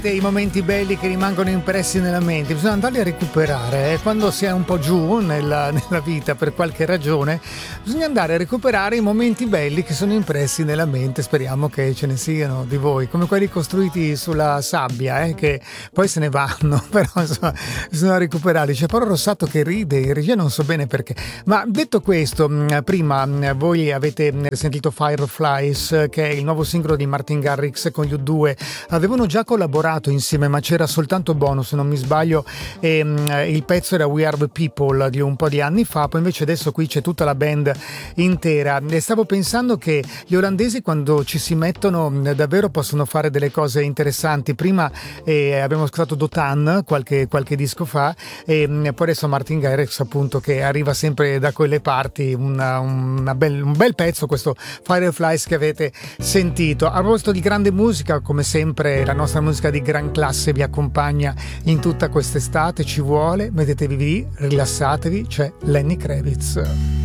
I momenti belli che rimangono impressi nella mente bisogna andarli a recuperare, quando si è un po' giù nella vita per qualche ragione bisogna andare a recuperare i momenti belli che sono impressi nella mente. Speriamo che ce ne siano di voi come quelli costruiti sulla sabbia, che poi se ne vanno, però insomma bisogna recuperarli. C'è Paolo Rossato che ride in regia, non so bene perché. Ma detto questo, prima voi avete sentito Fireflies, che è il nuovo singolo di Martin Garrix con gli U2. Avevano già collaborato insieme, ma c'era soltanto Bono, se non mi sbaglio, e il pezzo era We Are The People di un po' di anni fa. Poi invece adesso qui c'è tutta la band intera, e stavo pensando che gli olandesi, quando ci si mettono, davvero possono fare delle cose interessanti. Prima abbiamo ascoltato Dotan qualche disco fa, e poi adesso Martin Garrix, appunto, che arriva sempre da quelle parti. Un bel pezzo questo Fireflies che avete sentito. A proposito di grande musica, come sempre la nostra musica di gran classe vi accompagna in tutta quest'estate, ci vuole, mettetevi lì, rilassatevi, c'è Lenny Kravitz.